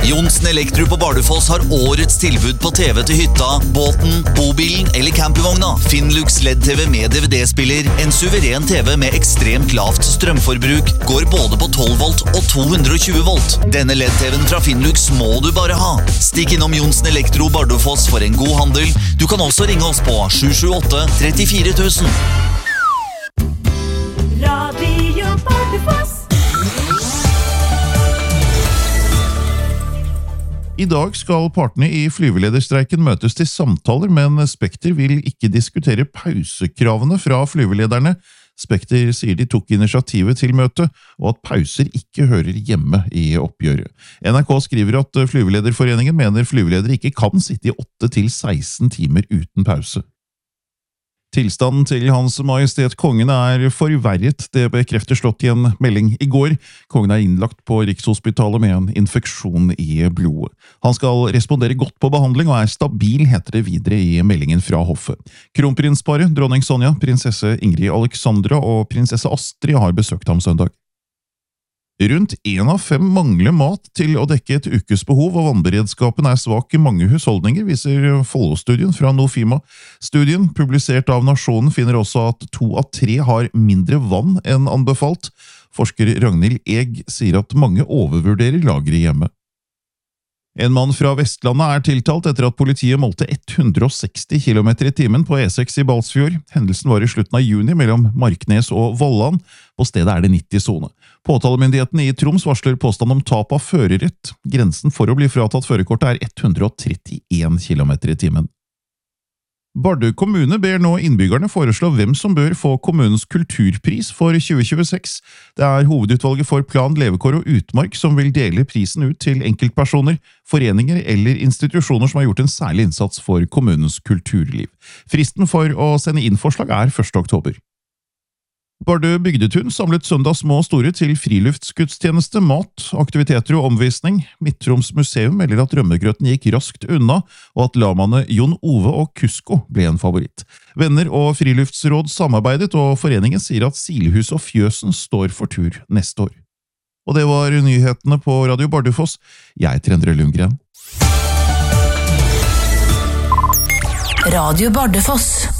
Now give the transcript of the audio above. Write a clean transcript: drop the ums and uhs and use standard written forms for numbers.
Johnsen Elektro på Bardufoss har årets tilbud på TV til hytta, båten, bobilen eller campingvogna. Finnlux LED-TV med DVD-spiller, en suveren TV med ekstremt lavt strømforbruk, går både på 12 volt og 220 volt. Denne LED-TVen fra Finnlux må du bare ha. Stikk innom Johnsen Elektro Bardufoss for en god handel. Du kan også ringe oss på 778 34 000. Radio Bardufoss. I dag skal partene i flyvelederstreiken møtes til samtaler, men Spekter vil ikke diskutere pausekravene fra flyvelederne. Spekter sier de tok initiativet til møtet, og at pauser ikke hører hjemme i oppgjøret. NRK skriver at Flyvelederforeningen mener flyveledere ikke kan sitte i 8 til 16 timer uten pause. Tilstanden til Hans Majestet Kongen er forverret, det bekrefter Slott i en melding i går. Kongen er innlagt på Rikshospitalet med en infeksjon i blodet. Han skal respondere godt på behandling og er stabil, heter det videre i meldingen fra hoffet. Kronprinsparet, dronning Sonja, prinsesse Ingrid Alexandra og prinsesse Astrid har besøkt ham søndag. Rundt 1 av 5 mangler mat til å dekke et ukesbehov, og vannberedskapen er svak i mange husholdninger, viser Follo-studien fra Nofima. Studien, publisert av Nasjonen, finner også at 2 av 3 har mindre vann enn anbefalt. Forsker Ragnhild Eg sier at mange overvurderer lageret hjemme. En mann fra Vestlandet er tiltalt etter at politiet målte 160 km i timen på E6 i Balsfjord. Hendelsen var i slutten av juni mellom Marknes og Vollan. På stedet er det 90-sone. Påtalemyndigheten i Troms varsler påstand om tap av førerrett. Grensen for å bli fratatt førerkortet er 131 km i timen. Bardu kommune ber nå innbyggerne foreslå hvem som bør få kommunens kulturpris for 2026. Det er hovedutvalget for plan, levekår og utmark som vil dele prisen ut til enkeltpersoner, foreninger eller institusjoner som har gjort en særlig innsats for kommunens kulturliv. Fristen for å sende inn forslag er 1. oktober. Bardu Bygdetun samlet søndag små og store til friluftsgudstjeneste, mat, aktiviteter og omvisning. Midt-Troms museum melder at rømmegrøten gikk raskt unna, og at lamaene Jon Ove og Kusko ble en favoritt. Venner og friluftsråd samarbeidet, og foreningen sier at Silhus og Fjøsen står for tur neste år. Og det var nyhetene på Radio Bardufoss. Jeg heter Endre Lundgren. Radio Bardufoss.